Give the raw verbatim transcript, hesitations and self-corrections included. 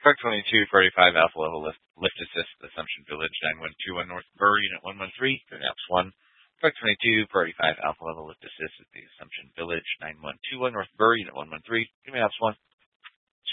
Truck twenty-two, Party five, Alpha Level Lift, lift Assist, Assumption Village, nine one two one North Burr, Unit one one three, Maps one. Truck twenty-two, Party five, Alpha Level Lift Assist at the Assumption Village, nine one two one North Burr, Unit one one three, Maps one.